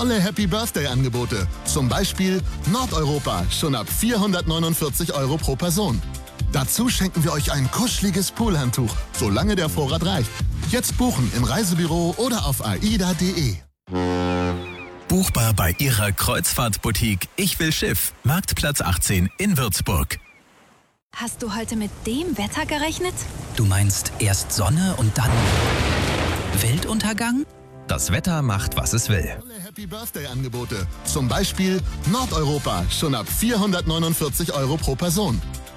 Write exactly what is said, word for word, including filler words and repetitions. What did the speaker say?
tolle Happy Birthday Angebote. Zum Beispiel Nordeuropa, schon ab vierhundertneunundvierzig Euro pro Person. Dazu schenken wir euch ein kuscheliges Poolhandtuch, solange der Vorrat reicht. Jetzt buchen im Reisebüro oder auf aida punkt de. Buchbar bei Ihrer Kreuzfahrtboutique Ich will Schiff, Marktplatz achtzehn in Würzburg. Hast du heute mit dem Wetter gerechnet? Du meinst erst Sonne und dann Weltuntergang? Das Wetter macht, was es will. Tolle Happy Birthday Angebote. Zum Beispiel Nordeuropa, schon ab vierhundertneunundvierzig Euro pro Person.